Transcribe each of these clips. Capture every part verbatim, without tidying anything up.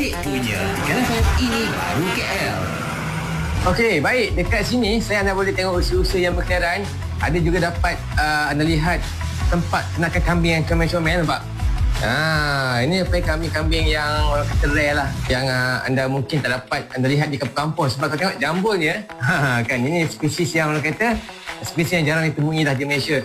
Terbaik punya Kan F M ini baru K L. Okey, baik. Dekat sini saya anda boleh tengok usaha-usaha yang berkeliaran. Ada juga dapat uh, anda lihat tempat ternakan kambing yang comel-comel, nampak? Ah, ini apa kambing-kambing yang orang kata rare lah, yang uh, anda mungkin tak dapat anda lihat di kampung. Sebab kau tengok jambulnya, ha, kan ini spesies yang orang kata spesies yang jarang ditemui dah di Malaysia.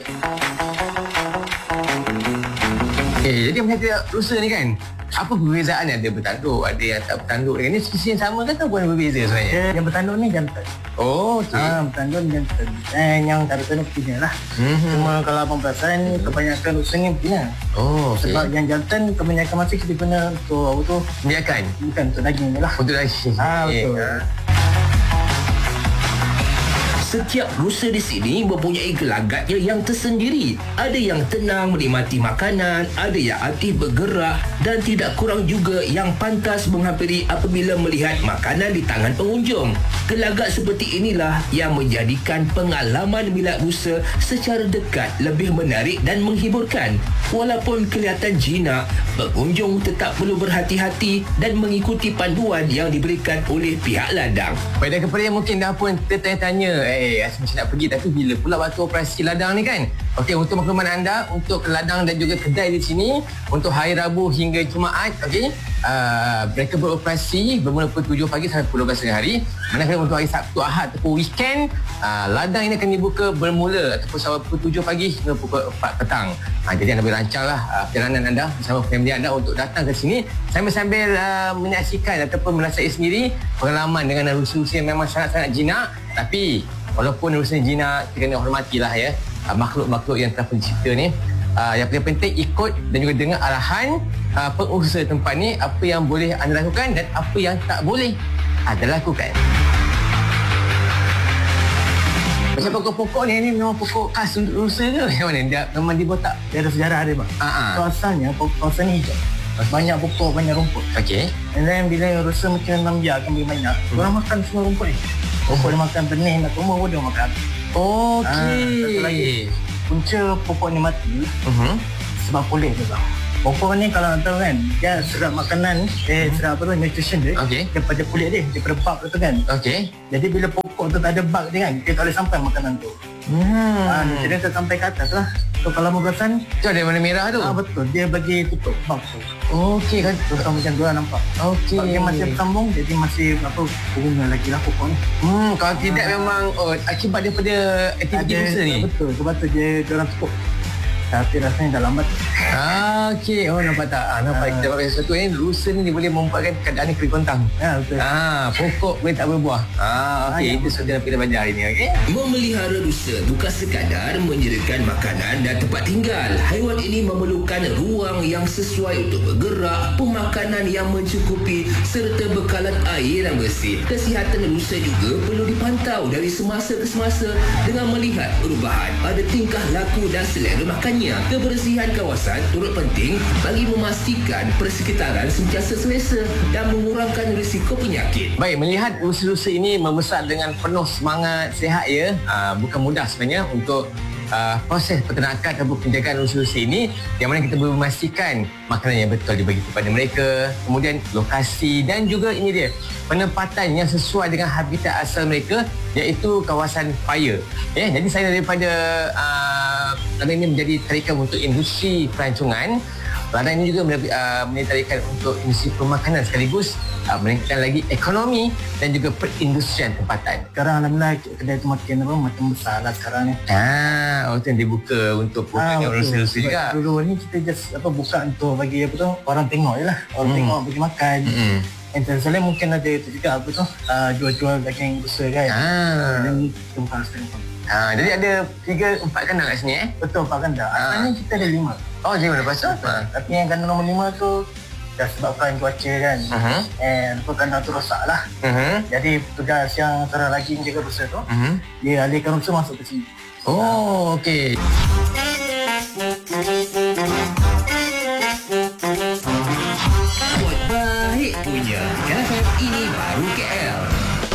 Eh, jadi macam rusa ni kan, apa perbezaan yang ada bertanduk, ada yang tak bertanduk? Ini spesies yang sama kan atau pun berbeza sebenarnya? Dia, yang bertanduk ni jantan. Oh, okey. Ah, bertanduk ni jantan. Eh, yang tak bertanduk betina lah. Mm-hmm. Cuma kalau abang perasan, kebanyakan rusa ni betina. Oh, okey. Sebab yang jantan kebanyakan masa kita guna untuk apa tu? Biarkan. Bukan untuk daging je lah. Untuk daging. Ah, betul. Eh, ah. Setiap rusa di sini mempunyai gelagatnya yang tersendiri. Ada yang tenang menikmati makanan, ada yang aktif bergerak dan tidak kurang juga yang pantas menghampiri apabila melihat makanan di tangan pengunjung. Gelagat seperti inilah yang menjadikan pengalaman melihat rusa secara dekat lebih menarik dan menghiburkan. Walaupun kelihatan jinak, pengunjung tetap perlu berhati-hati dan mengikuti panduan yang diberikan oleh pihak ladang. Pada kepada yang mungkin dah pun tertanya-tanya, eh rasa macam nak pergi tapi bila pula waktu operasi ladang ni kan? Okey, untuk makluman anda, untuk ladang dan juga kedai di sini, untuk hari Rabu hingga Jumaat, okey, uh, mereka beroperasi bermula pukul tujuh pagi sampai pukul dua belas tengah hari. Manakala untuk hari Sabtu, Ahad ataupun weekend, uh, ladang ini akan dibuka bermula ataupun sampai pukul tujuh pagi hingga pukul empat petang. Uh, jadi anda boleh rancanglah uh, perjalanan anda bersama family anda untuk datang ke sini sambil-sambil uh, menyaksikan ataupun merasai sendiri pengalaman dengan rusa-rusa yang memang sangat-sangat jinak. Tapi walaupun rusa jinak, kita kena hormatilah ya uh, makhluk-makhluk yang telah pencipta ni. Uh, yang paling penting ikut dan juga dengar arahan uh, pengusaha tempat ni, apa yang boleh anda lakukan dan apa yang tak boleh anda lakukan. Macam pokok-pokok ni, ni memang pokok khas untuk rusa ke? Macam mana? Dia memang dibuat tak? Dia ada sejarah dia bang. Uh-huh. So, asalnya kawasan ni hijau. Banyak pokok, banyak rumput. Okey. And then bila rusa macam enam jam akan beri banyak, hmm. orang makan semua rumput ni. Rumput dia makan benih, nak tumbuh pun dia makan. Okey. Ah, satu lagi. Punca pokok ni mati uh-huh. sebab kulit dia bang. Pokok ni kalau nak tahu kan, dia serap makanan, eh serap apa tu, nutrition dia, okay. daripada kulit dia, daripada bab tu kan. Okey. Jadi bila pokok tu tak ada bab dia kan, dia tak boleh sampai makanan tu. Hmm. Ah, jadi dia tak sampai ke atas lah. So kalau mau perasan, tu ada warna merah tu. Ah betul, dia bagi tutup bab tu. Okey kan, tu sama macam tu lah nampak. Okey. Sebab dia masih bersambung, jadi masih apa, bunga lagi lah pokok ni. Hmm, kalau ah. tidak memang oh, akibat daripada aktiviti rusa ni. Betul, sebab tu dia dia orang tutup. Tapi rasanya dah lambat. Ah, okey. Oh, nampak tak? Ah, nampak ah. kita dapat sesuatu ni, rusa ni dia boleh membuatkan keadaan ni kering kontang. Ya, betul. Ah, pokok boleh tak berbuah. Ah, okey. Ah, itu saja yang kita belajar hari ni, okey. Memelihara rusa bukan sekadar menyediakan makanan dan tempat tinggal. Haiwan ini memerlukan ruang yang sesuai untuk bergerak, pemakanan yang mencukupi serta bekalan air yang bersih. Kesihatan rusa juga perlu dipantau dari semasa ke semasa dengan melihat perubahan pada tingkah laku dan selera makannya. Kebersihan kawasan turut penting bagi memastikan persekitaran sentiasa selesa dan mengurangkan risiko penyakit. Baik, melihat rusa-rusa ini membesar dengan penuh semangat, sihat ya, aa, bukan mudah sebenarnya untuk aa, proses peternakan ataupun penjagaan rusa-rusa ini, yang mana kita perlu memastikan makanan yang betul dibagi kepada mereka, kemudian lokasi dan juga ini dia, penempatan yang sesuai dengan habitat asal mereka, iaitu kawasan fire. Ya, jadi saya daripada aa, ladang ini menjadi tarikan untuk industri pelancongan. Ladang ini juga uh, menjadi tarikan untuk industri pemakanan sekaligus uh, meningkatkan lagi ekonomi dan juga perindustrian tempatan. Sekarang alhamdulillah kedai tu makin apa, makin besar lah sekarang ni. Ah, oh, tu yang dibuka untuk bukan ah, rusa-rusa juga. Dulu ni kita just apa buka untuk bagi apa tu, orang tengok je lah. Orang hmm. tengok bagi makan. Hmm. And selain mungkin ada itu juga apa tu, uh, jual-jual daging rusa kan. Ah. Dan kita buka sekarang. Ha, jadi ada tiga, empat kandang kat sini eh? Betul, empat kandang. Asalnya ha. kita ada lima. Oh, lima lepas tu? Ha. Tapi yang kandang nombor lima tu dah sebabkan cuaca kan. Uh-huh. And tu kandang tu rosak lah. Uh-huh. Jadi petugas yang seorang lagi menjaga rusa tu, uh-huh. dia alihkan rusa masuk ke sini. Oh, okey.